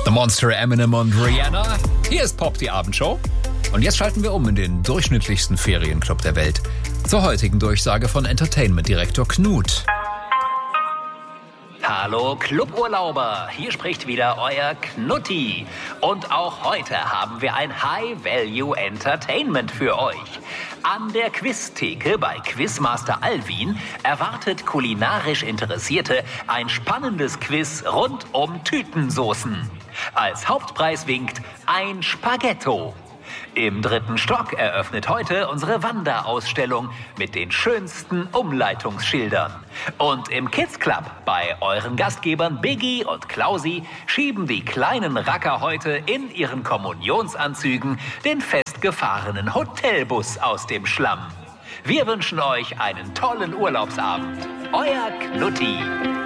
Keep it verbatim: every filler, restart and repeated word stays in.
The Monster, Eminem und Rihanna. Hier ist Pop, die Abendshow. Und jetzt schalten wir um in den durchschnittlichsten Ferienclub der Welt. Zur heutigen Durchsage von Entertainment-Direktor Knut. Hallo Cluburlauber, hier spricht wieder euer Knutti. Und auch heute haben wir ein High-Value-Entertainment für euch. An der Quiztheke bei Quizmaster Alwin erwartet kulinarisch Interessierte ein spannendes Quiz rund um Tütensoßen. Als Hauptpreis winkt ein Spaghetto. Im dritten Stock eröffnet heute unsere Wanderausstellung mit den schönsten Umleitungsschildern. Und im Kids Club bei euren Gastgebern Biggie und Klausi schieben die kleinen Racker heute in ihren Kommunionsanzügen den festgefahrenen Hotelbus aus dem Schlamm. Wir wünschen euch einen tollen Urlaubsabend. Euer Knutti.